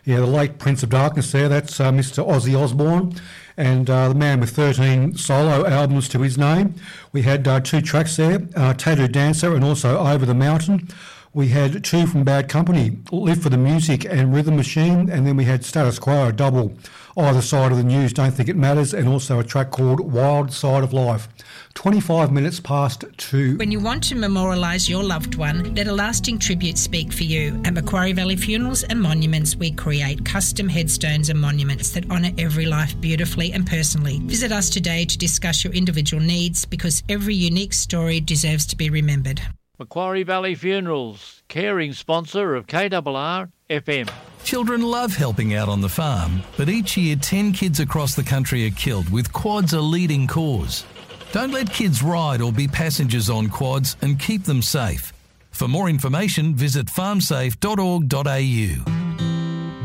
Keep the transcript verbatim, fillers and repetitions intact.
Yeah, the late Prince of Darkness there, that's uh, Mister Ozzy Osbourne, and uh, the man with thirteen solo albums to his name. We had uh, two tracks there, uh, Tattoo Dancer and also Over the Mountain. We had two from Bad Company, Live for the Music and Rhythm Machine, and then we had Status Quo, a double either side of the news, Don't Think It Matters, and also a track called Wild Side of Life. twenty-five minutes past two. When you want to memorialise your loved one, let a lasting tribute speak for you. At Macquarie Valley Funerals and Monuments, we create custom headstones and monuments that honour every life beautifully and personally. Visit us today to discuss your individual needs, because every unique story deserves to be remembered. Macquarie Valley Funerals, caring sponsor of K R R F M. Children love helping out on the farm, but each year ten kids across the country are killed, with quads a leading cause. Don't let kids ride or be passengers on quads, and keep them safe. For more information, visit farm safe dot org dot a u.